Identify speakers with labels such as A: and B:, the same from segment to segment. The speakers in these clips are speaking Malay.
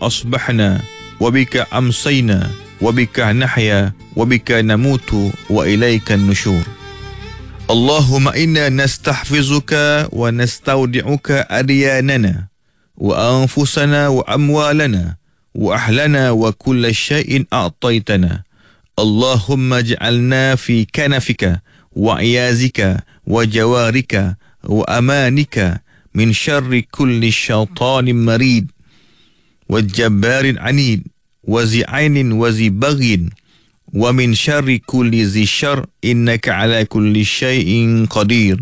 A: أصبحنا وبك أمسينا وبك نحيا وبك نموت وإليك النشور. اللهم إنا نستحفظك ونستودعك أدياننا وأنفسنا وأموالنا وأهلنا وكل شيء أعطيتنا. اللهم اجعلنا في كنفك وعيازك وجوارك وأمانك من شر كل شيطان مريد والجبار عنيد وذي عين وذي بغي ومن شر كل ذي شر إنك على كل شيء قدير.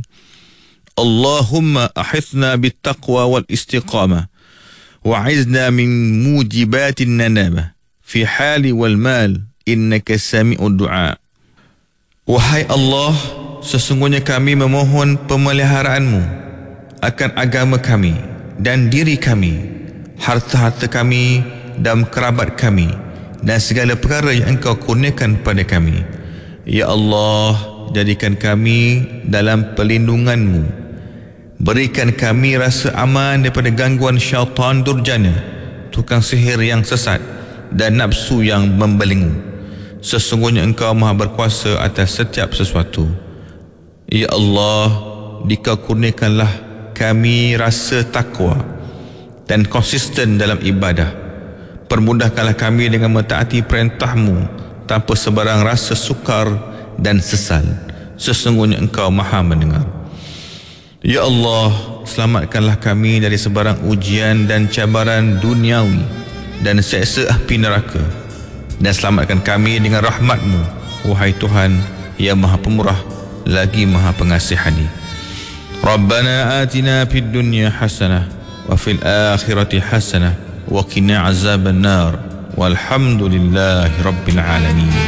A: اللهم أحثنا بالتقوى والاستقامة وعزنا من موجبات الندامة في حال والمال إنك سميع الدعاء. Wahai Allah, sesungguhnya kami memohon pemeliharaanmu akan agama kami dan diri kami, harta-harta kami dan kerabat kami dan segala perkara yang Engkau kurniakan pada kami. Ya Allah, jadikan kami dalam perlindungan-Mu. Berikan kami rasa aman daripada gangguan syaitan durjana, tukang sihir yang sesat dan nafsu yang membelenggu. Sesungguhnya Engkau maha berkuasa atas setiap sesuatu. Ya Allah, Dikau kurniakanlah kami rasa takwa dan konsisten dalam ibadah. Permudahkanlah kami dengan mentaati perintah-Mu tanpa sebarang rasa sukar dan sesal. Sesungguhnya Engkau maha mendengar. Ya Allah, selamatkanlah kami dari sebarang ujian dan cabaran duniawi dan seksa api neraka, dan selamatkan kami dengan rahmat-Mu, wahai Tuhan yang maha pemurah lagi maha pengasihani. Rabbana atina fid dunya hasanah wa fil akhirati hasanah wa qina azaban nar walhamdulillahi rabbil alamin.